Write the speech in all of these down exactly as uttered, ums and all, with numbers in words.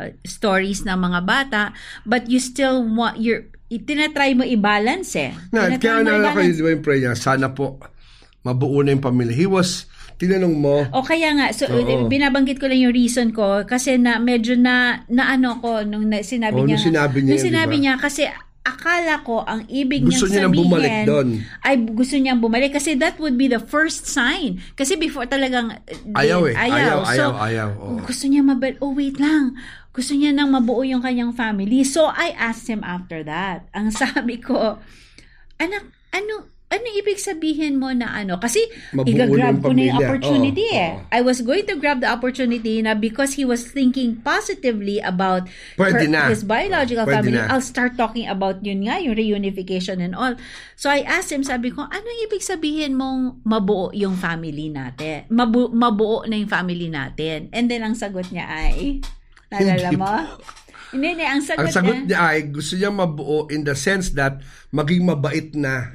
uh, stories ng mga bata, but you still want, you're, itinatry mo i-balance eh. Na, kaya naalala ko yung prayer niya, sana po mabuo na yung pamilya. He was, tinanong mo. O kaya nga, so Oo. binabanggit ko lang yung reason ko kasi na medyo na, na ano ko nung na, sinabi Oo, niya. nung sinabi niya Nung yun, sinabi diba? niya kasi akala ko ang ibig Gusto niya niyang nang sabihin bumalik doon. ay gusto niyang bumalik kasi that would be the first sign. Kasi before talagang Ayaw eh. Ayaw, Ayaw, so, ayaw, ayaw. Oo. Gusto niya mabal, oh wait lang. Gusto niya nang mabuo yung kanyang family. So I asked him after that. Ang sabi ko, anak, ano, ano ibig sabihin mo na ano? Kasi Mabuo igagrab yung ko na yung pamilya. opportunity Oo, eh. oo. I was going to grab the opportunity na because he was thinking positively about Pwede her- na. his biological Pwede family. na. I'll start talking about yun nga, yung reunification and all. So I asked him, sabi ko, ano ibig sabihin mong mabuo yung family natin? Mabu- mabuo na yung family natin. And then ang sagot niya ay, naalala Hindi mo? Hindi, hindi. Ang sagot, Ang sagot niya, niya ay gusto niya mabuo in the sense that maging mabait na.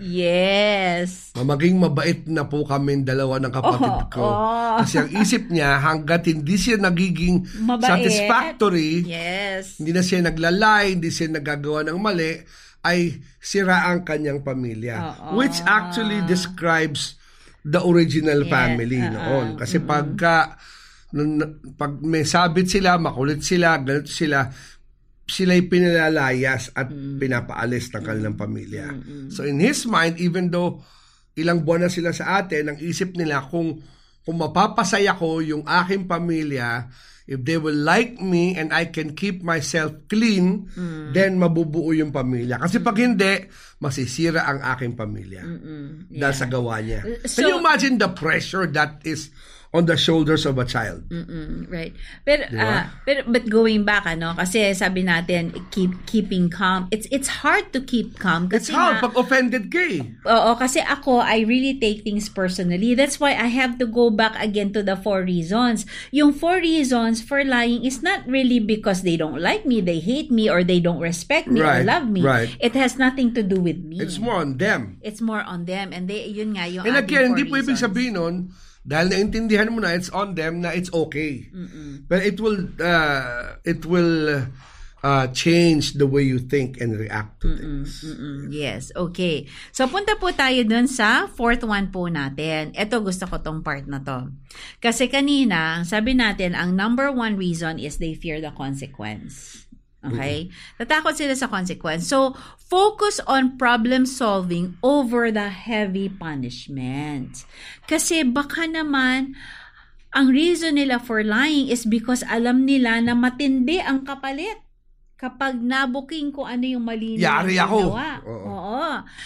yes. Maging mabait na po kami dalawa ng kapatid Oh, ko. oh. Kasi ang isip niya, hanggat hindi siya nagiging Mabait. satisfactory, Yes. hindi na siya naglalay, hindi siya nagagawa ng mali, ay sira ang kanyang pamilya. Oo. Which actually describes the original Yeah, family uh-uh. noon. Kasi pagka, nun- pag may sabit sila, makulit sila, ganito sila, sila'y pinalalayas at pinapaalis ng kanilang pamilya. So in his mind, even though ilang buwan na sila sa atin, ang isip nila kung kung mapapasaya ko yung aking pamilya, if they will like me and I can keep myself clean, then mabubuo yung pamilya. Kasi pag hindi, masisira ang aking pamilya. Dahil sa gawa niya. So- Can you imagine the pressure that is on the shoulders of a child? Mm, right. Pero, Diba? ah, pero but going back, ano, kasi sabi natin, keep keeping calm. It's it's hard to keep calm. It's Kasi hard nga- pag offended ka eh. Oo, kasi ako, I really take things personally. That's why I have to go back again to the four reasons. Yung four reasons for lying is not really because they don't like me, they hate me, or they don't respect me or Right, love me. right. It has nothing to do with me. It's more on them. It's more on them. And they, yun nga, yung And ating again, four hindi po ibig reasons. sabihin nun, dahil naintindihan mo na it's on them na it's okay. But it will uh, it will uh, change the way you think and react to things. Mm, yes, okay. So, punta po tayo dun sa fourth one po natin. Ito, gusto ko tong part na to. Kasi kanina, sabi natin, ang number one reason is they fear the consequence. Okay? Natakot sila sa consequence. So, focus on problem solving over the heavy punishment. Kasi baka naman, ang reason nila for lying is because alam nila na matindi ang kapalit. Kapag nabuking ko ano yung mali na Yari ako. ginawa. Oo. Oo.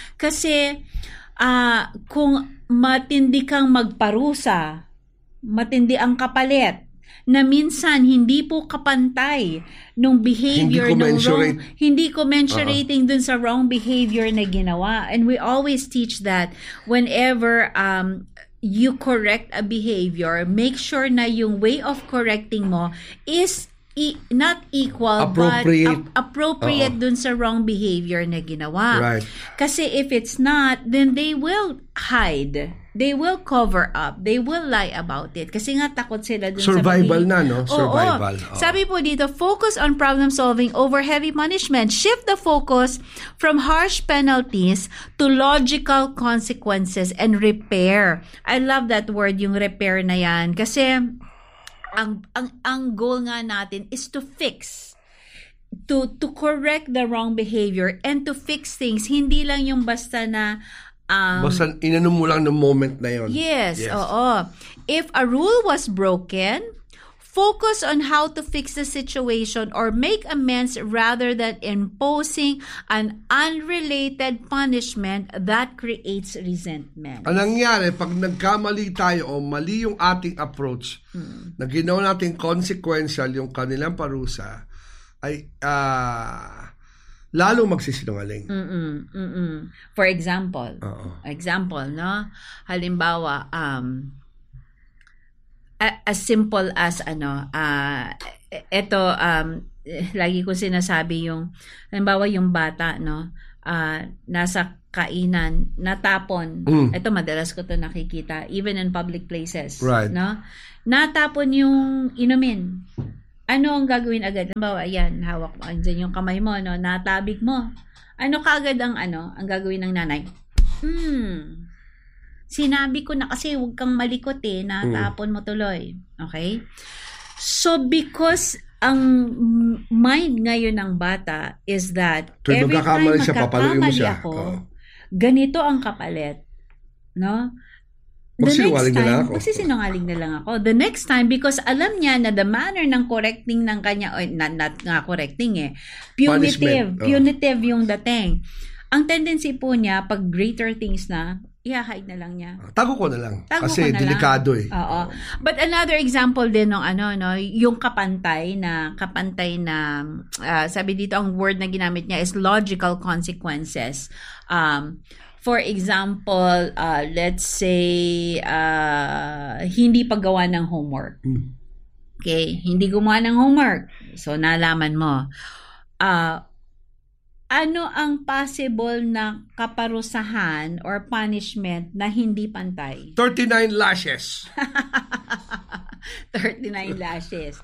Kasi, ah, kung matindi kang magparusa, matindi ang kapalit, na minsan hindi po kapantay nung behavior Hindi nung commensurate. wrong, hindi commensurating dun sa wrong behavior na ginawa. And we always teach that whenever um you correct a behavior, make sure na yung way of correcting mo is e- not equal Appropriate. but ap- appropriate Oo. dun sa wrong behavior na ginawa. Right. Kasi if it's not, then they will hide. They will cover up. They will lie about it. Kasi nga takot sila dun Survival sa na, no? Survival. Oo. Oo. Sabi po dito, focus on problem solving over heavy punishment. Shift the focus from harsh penalties to logical consequences and repair. I love that word, yung repair na yan. Kasi ang ang ang goal nga natin is to fix, to to correct the wrong behavior and to fix things. Hindi lang yung basta na um, Basta inano mo lang ng moment na yon. yes, oo. If a rule was broken, focus on how to fix the situation or make amends rather than imposing an unrelated punishment that creates resentment. Ang nangyari, pag nagkamali tayo o mali yung ating approach, na ginawa natin consequential yung kanilang parusa, ay ah, lalo magsisinungaling. Mm-mm, mm-mm. For example, Oo. example, no? Halimbawa, um, a- as simple as ano, ah, ito, um, eh, lagi ko sinasabi yung, halimbawa yung bata, no? Ah, nasa kainan, natapon. Mm. Ito, madalas ko to nakikita, even in public places. Right. No? Natapon yung inumin. ano ang gagawin agad? Halimbawa, ayan, hawak mo, andyan yung kamay mo, no? Natabig mo. Ano kaagad ang ano, ang gagawin ng nanay? Hmm, sinabi ko na kasi huwag kang malikot eh, natapon mo tuloy. Okay? So, because ang mind ngayon ng bata is that So, every time magkakamali siya, papaluin mo magkakamali siya. ako, Oo. ganito ang kapalit. No? The Magsinungaling next na lang time, ako. magsisinungaling na lang ako. The next time, because alam niya na the manner ng correcting ng kanya, o not, not nga correcting eh, punitive, Punishment. Oh. punitive yung dating. Ang tendency po niya, pag greater things na, i-hide na lang niya. Tago ko na lang. Tago kasi ko na delikado lang. eh. Oo. But another example din ng ano, no, yung kapantay na, kapantay na, uh, sabi dito, ang word na ginamit niya is logical consequences. Um, For example, uh, let's say, uh, hindi paggawa ng homework. Hmm. Okay? Hindi gumawa ng homework. So, nalaman mo. Uh, ano ang possible na kaparusahan or punishment na hindi pantay? thirty-nine lashes. thirty-nine lashes.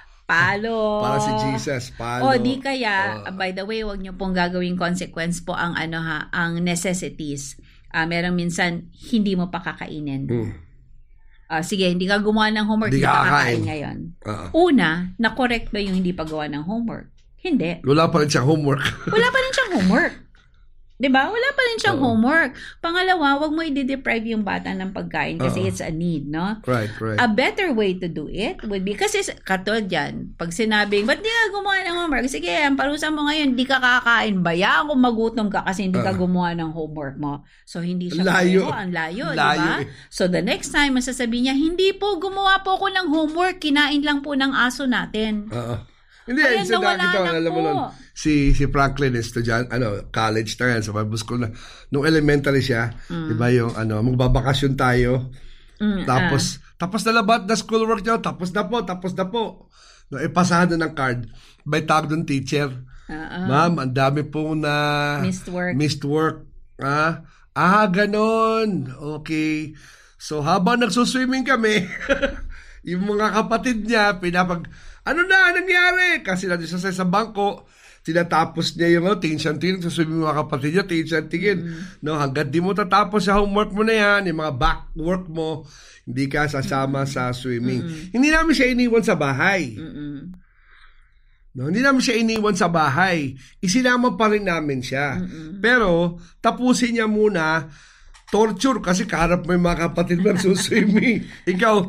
Palo. Para si Jesus, palo. O di kaya, Uh, by the way, wag niyo pong gagawing consequence po ang ano ha, ang necessities. Uh, merong minsan hindi mo pa kakainin. hmm. Uh, sige, hindi ka gumawa ng homework, Hindi hindi ka ka kakain kakain. ngayon. Uh, Una, na-correct ba yung hindi paggawa ng homework? Hindi. wala pa rin siyang homework. Wala pa rin siyang homework. 'Di ba? Wala pa rin siyang Oo. homework. Pangalawa, wag mo i-deprive yung bata ng pagkain kasi Oo. it's a need, no? Right, right. A better way to do it would be, kasi katulad yan, pag sinabing, ba't di ka gumawa ng homework? Sige, ang parusa mo ngayon, di ka kakain. Bayaan kung magutom ka kasi hindi ka Uh, gumawa ng homework mo. So, hindi siya Layo. pareho. Ang layo, di Layo ba? eh. So, the next time, masasabi niya, hindi po, gumawa po ako ng homework. Kinain lang po ng aso natin. Oo. Hindi, Ayan, sa nawala ito, na alam mo po. nun, si, si Franklin, estudyant, ano, college na yan, sa so, school na, nung elementary siya, Mm. di ba yung, ano, magbabakasyon tayo, Mm, tapos, tapos na labat na schoolwork niyo, tapos na po, tapos na po. No, ipasahan na ng card, by tawag ng teacher, ah, ah, ma'am, ang dami po na missed work. missed work. Ah, ah ganon. Okay. So, habang nagsuswimming kami, yung mga kapatid niya, pinapag, ano na, nangyari? Kasi nandun siya sa bangko, tinatapos niya yung, oh, tingin siyang tingin, suswimming mga kapatid niya, tingin siyang tingin. Mm-hmm. No, hanggang di mo tatapos sa homework mo na yan, yung mga back work mo, hindi ka sasama mm-hmm. sa swimming. Mm-hmm. Hindi namin siya iniwan sa bahay. Mm-hmm. No, hindi namin siya iniwan sa bahay. Isinama pa rin namin siya. Mm-mm. Pero, tapusin niya muna, torture, kasi kaharap mo yung mga kapatid mo nagsuswimming. Ikaw,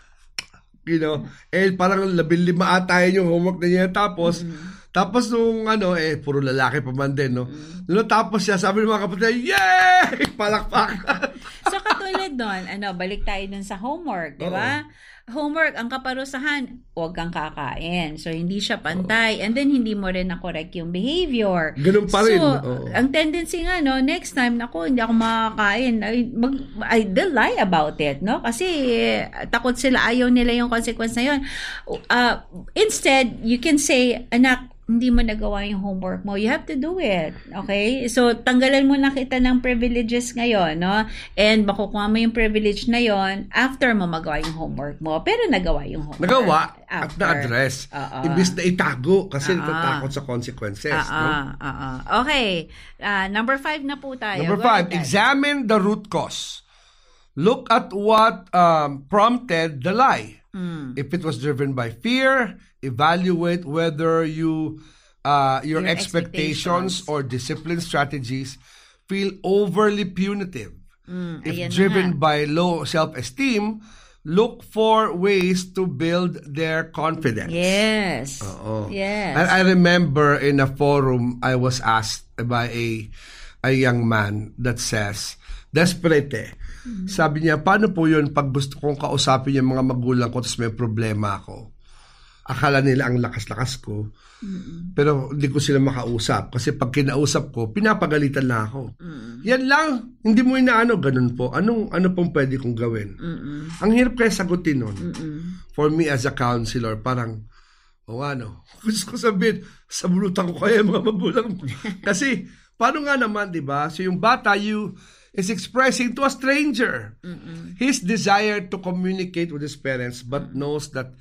you know, eh, parang labing lima ata yun yung homework na niya. Tapos, mm-hmm. tapos nung ano, eh, puro lalaki pa man din, no? Mm-hmm. Nung tapos siya, sabi ng mga kapatid, yay! Palakpakan! So, katulad doon, ano, balik tayo dun sa homework, di ba? Homework, ang kaparusahan, huwag kang kakain. So, hindi siya pantay. And then, hindi mo rin na-correct yung behavior. Ganun pa rin. So, Oo. ang tendency nga, no, next time, naku, hindi ako makakain. I, mag, I, they'll lie about it, no? Kasi, eh, takot sila, ayaw nila yung consequence na yun. Uh, instead, you can say, anak, hindi mo nagawa yung homework mo. You have to do it. Okay? So, tanggalan mo na kita ng privileges ngayon, no? And makukuha mo yung privilege na yon after mo magawa yung homework mo. Pero nagawa yung homework. Nagawa after. at na-address. Uh-uh. Imbis na itago kasi Uh-uh. natatakot sa consequences. Uh-uh. No? Uh-uh. Okay. Uh, number five na po tayo. Number Go five, ahead. examine the root cause. Look at what um, prompted the lie. Mm. If it was driven by fear, evaluate whether you uh, your, Your expectations, expectations. or discipline strategies feel overly punitive. Mm, If ayan na driven nga. by low self-esteem, look for ways to build their confidence. Yes. Oo. Yes. And I remember in a forum, I was asked by a a young man that says, desperate eh. Mm-hmm. Sabi niya, paano po yun pag gusto kong kausapin yung mga magulang ko tapos may problema ako? Akala nila ang lakas-lakas ko. Mm-hmm. Pero hindi ko sila makausap. Kasi pag kinausap ko, pinapagalitan na ako. Mm-hmm. Yan lang. Hindi mo inaano, ganun po. Anong, ano pong pwede kong gawin? Mm-hmm. Ang hirap kaya sagutin nun. Mm-hmm. For me as a counselor, parang, o ano, gusto ko sabihin, sabulutan ko kaya mga magulang. Kasi, paano nga naman, di ba? So yung bata, you is expressing to a stranger Mm-mm. his desire to communicate with his parents but mm-hmm. knows that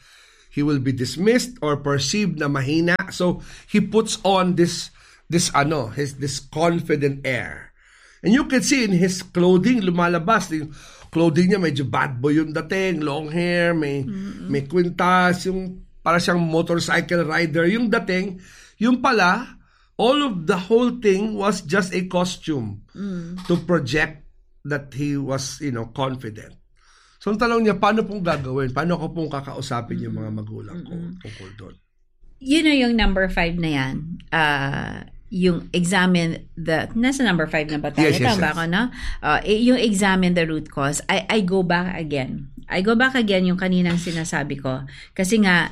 he will be dismissed or perceived na mahina. So he puts on this this ano, his this confident air. And you can see in his clothing, lumalabas yung clothing niya, medyo bad boy yung dating, long hair, may mm-hmm. may kwintas, yung para siyang motorcycle rider yung dating. Yung pala, all of the whole thing was just a costume mm. to project that he was, you know, confident. So, ang tanong niya, paano pong gagawin? Paano ko pong kakausapin mm-hmm. yung mga magulang ko mm-hmm. tungkol doon? You know, yung number five na yan, uh, yung examine the, nasa number five na ba tayo? Yes, yes, Tama yes. ko, no? Uh, yung examine the root cause. I, I go back again. I go back again yung kaninang sinasabi ko. Kasi nga,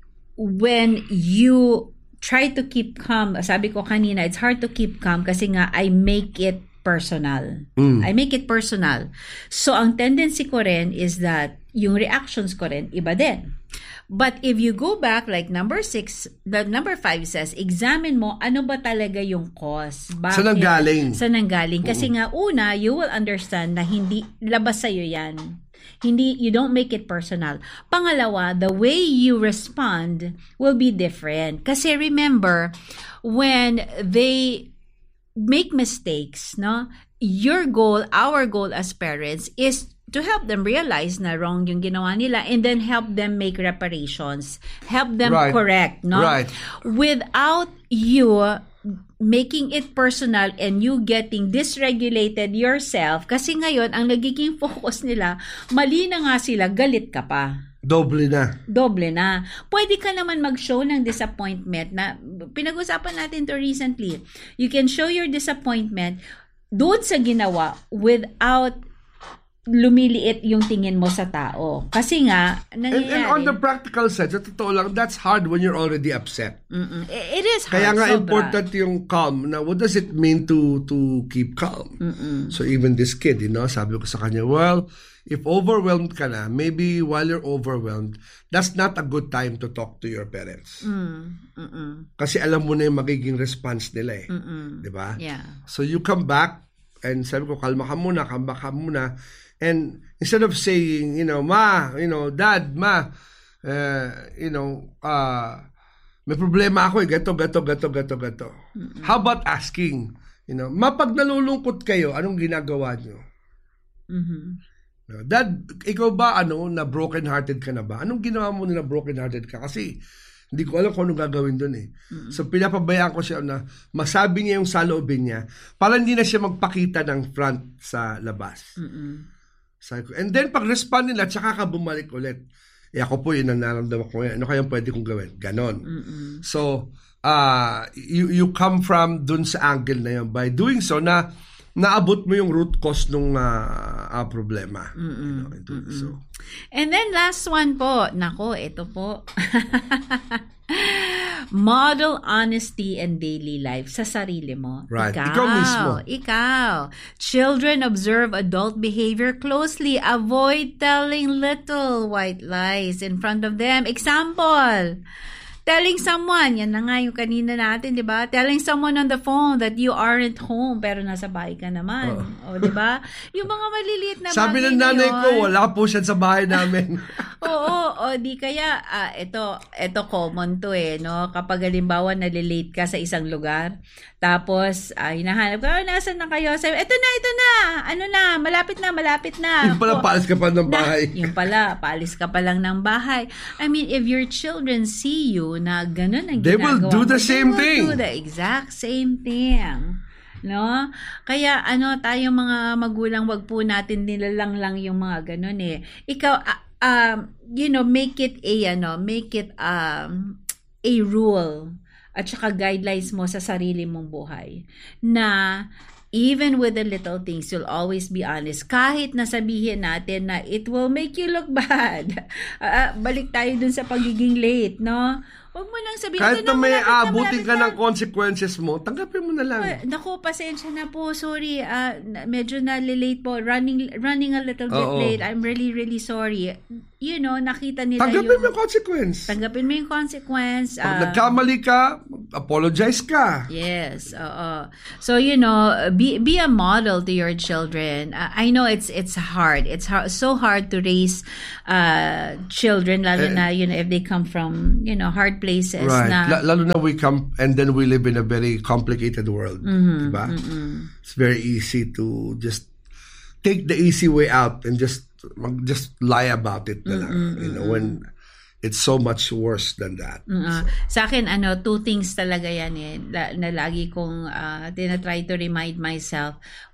when you try to keep calm, sabi ko kanina, it's hard to keep calm kasi nga, I make it personal. Mm. I make it personal. So, ang tendency ko rin is that yung reactions ko rin, iba din. But if you go back, like number six, the number five says, examine mo ano ba talaga yung cause. Bakit? Saan nanggaling? Saan nanggaling. Kasi nga, una, you will understand na hindi, labas sa'yo yan. Hindi, you don't make it personal. Pangalawa, the way you respond will be different. Kasi remember, when they make mistakes, no, your goal, our goal as parents is to help them realize na wrong yung ginawa nila and then help them make reparations. Help them right. correct, no? Right. Without you making it personal and you getting dysregulated yourself, kasi ngayon, ang nagiging focus nila, mali na nga sila, galit ka pa. Doble na. Doble na. Pwede ka naman mag-show ng disappointment na, pinag-usapan natin to recently. You can show your disappointment doon sa ginawa without lumiliit yung tingin mo sa tao. Kasi nga, nangyayari. And, and on the practical side, sa totoo lang, that's hard when you're already upset. Mm-mm. It is hard. Kaya nga sobra. important yung calm. Now, what does it mean to to keep calm? Mm-mm. So even this kid, you know, sabi ko sa kanya, well, if overwhelmed ka na, maybe while you're overwhelmed, that's not a good time to talk to your parents. Mm-mm. Kasi alam mo na yung magiging response nila eh. Mm-mm. Diba? Yeah. So you come back, and sabi ko, kalma ka muna, kalma ka muna. And instead of saying, you know, ma, you know, dad, ma, uh, you know, uh, may problema ako eh, gato, gato, gato, gato, gato. Mm-hmm. How about asking, you know, ma, pag nalulungkot kayo, anong ginagawa nyo? Mm-hmm. No, dad, ikaw ba, ano, na broken-hearted ka na ba? Anong ginawa mo na broken-hearted ka? Kasi, hindi ko alam kung anong gagawin doon eh. Mm-hmm. So, pinapabayaan ko siya na masabi niya yung saloobin niya para hindi na siya magpakita ng front sa labas. Mm-hmm. And then, pag-respond nila, tsaka ka bumalik ulit. Eh, ako po, yun ang nararamdaman ko. Ano kayang pwede kong gawin? Ganon. Mm-mm. So, uh, you, you come from dun sa angle na yun. By doing so, na naabot mo yung root cause nung uh, uh, problema. You know, doing so. And then, last one po. Nako, ito po. Model honesty and daily life sa sarili mo. Right. Ikaw, ikaw mismo. Ikaw. Children observe adult behavior closely. Avoid telling little white lies in front of them. Example, telling someone, yan na nga yung kanina natin, di ba? Telling someone on the phone that you aren't home pero nasa bahay ka naman. Oh. O, di ba? Yung mga maliliit na Sabi bagay ng nanay na ko, wala po siya sa bahay namin. Oo, o di kaya, ah, ito, ito common to eh, no? Kapag halimbawa nalilate ka sa isang lugar, tapos, ah, hinahanap ka, oh, nasan na kayo? Sabi, ito na, ito na, ano na, malapit na, malapit na. Yung pala, paalis ka pa ng bahay. Na, yung pala, paalis ka pa lang ng bahay. I mean, if your children see you na ganun ang they ginagawa will do the mo, same they thing. will do the exact same thing. No? Kaya ano, tayo mga magulang, wag po natin nilalang lang yung mga ganun eh. Ikaw, uh, um, you know, make it a, ano, make it um, a rule at saka guidelines mo sa sarili mong buhay na even with the little things, you'll always be honest. Kahit nasabihin natin na it will make you look bad. Uh, balik tayo dun sa pagiging late, no? Huwag mo nang sabihin. Kahit na may abutin ka na. ng consequences mo, tanggapin mo na lang. Uh, naku, pasensya na po. Sorry. Uh, medyo na-late po. Running running a little bit Oo. late. I'm really, really sorry. you know, nakita nila Tanggapin yung... mo yung consequence. Tanggapin mo yung consequence. Pag uh, nagkamali ka, apologize ka. Yes, oo. So, you know, be be a model to your children. Uh, I know it's it's hard. It's hard, so hard to raise uh, children, lalo Eh, na, you know, if they come from, you know, hard places. Right. Na, La- lalo na we come and then we live in a very complicated world. Mm-hmm, Diba? mm-hmm. It's very easy to just take the easy way out and just mag- just lie about it na lang, Mm-hmm, you know, when it's so much worse than that. Uh, sa akin, ano, two things talaga yan eh, la, na lagi kong uh, tinatry to remind myself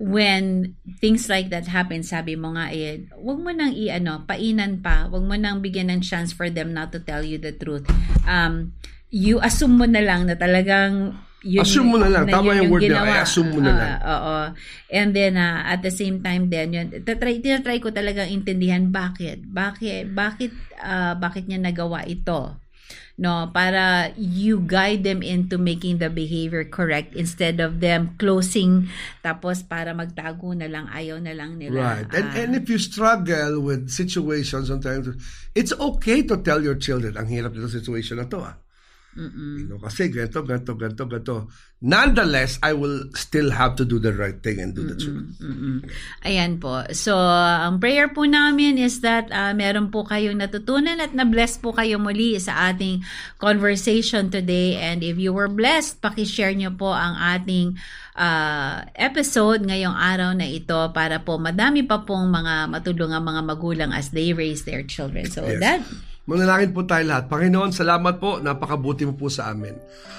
when things like that happen. Sabi mo nga eh, wag mo nang i-ano, painan pa, wag mo nang bigyan ng chance for them not to tell you the truth. Um, you assume mo na lang na talagang yun, Assume mo na lang. na Tama yun yung word niya. ginawa. Ay, assume mo na Ah, lang. oo. And then, uh, at the same time din, yun, tatry, tinatry ko talagang intindihan bakit. Bakit, bakit, uh, bakit niya nagawa ito? No, para you guide them into making the behavior correct instead of them closing tapos para magtago na lang, ayaw na lang nila. Right. And Ah, and if you struggle with situations sometimes, it's okay to tell your children, ang hirap nito situation na to ah. You know, kasi ganito, ganito, ganito, ganito. Nonetheless, I will still have to do the right thing and do the truth. Mm-mm. Ayan po. So, ang prayer po namin is that uh, meron po kayong natutunan at na-bless po kayo muli sa ating conversation today. And if you were blessed, pakishare nyo po ang ating uh, episode ngayong araw na ito para po madami pa pong mga matulungang mga magulang as they raise their children. So, Yes. that... Manalangin po tayo lahat. Panginoon, salamat po. Napakabuti mo po sa amin.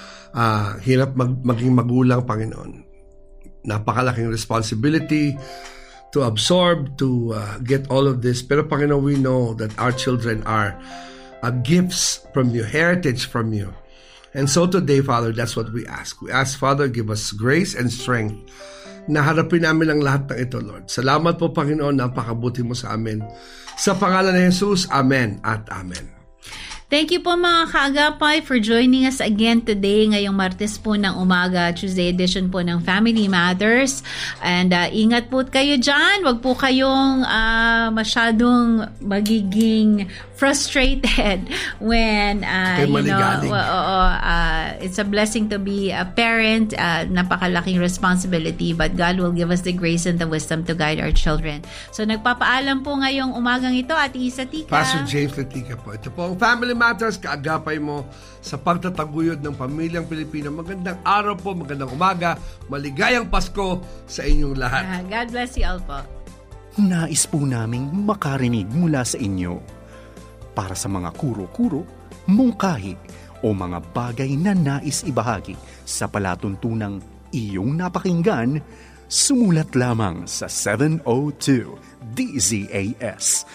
Ah, hirap mag- maging magulang, Panginoon. Napakalaking responsibility to absorb, to uh, get all of this. Pero Panginoon, we know that our children are uh, gifts from you, heritage from you. And so today, Father, that's what we ask. We ask, Father, give us grace and strength na harapin namin ang lahat ng ito, Lord. Salamat po, Panginoon, napakabuti mo sa amin. Sa pangalan ni Jesus, Amen at Amen. Thank you po mga kaagapay for joining us again today ngayong Martes po ng umaga, Tuesday edition po ng Family Matters. And uh, ingat po kayo dyan. Huwag po kayong uh, masyadong magiging frustrated when uh, Kay you know, maligalig. uh, uh, uh, it's a blessing to be a parent. Uh, napakalaking responsibility, but God will give us the grace and the wisdom to guide our children. So nagpapaalam po ngayong umagang ito at Isa Tika. Pastor James Latica po. Ito po ang Family Matters, kaagapay mo sa pagtataguyod ng pamilyang Pilipino. Magandang araw po, magandang umaga, maligayang Pasko sa inyong lahat. Uh, God bless you all po. Nais po naming makarinig mula sa inyo. Para sa mga kuro-kuro, mungkahi o mga bagay na nais ibahagi sa palatuntunang iyong napakinggan, sumulat lamang sa seven oh two D Z A S,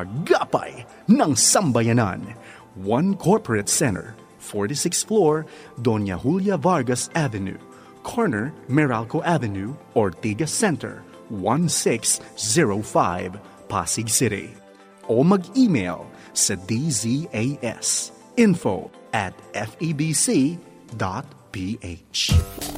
Agapay ng Sambayanan, One Corporate Center, forty-sixth floor, Doña Julia Vargas Avenue, corner Meralco Avenue, Ortigas Center, one six zero five, Pasig City. O mag-email sa d z a s info at f e b c dot p h.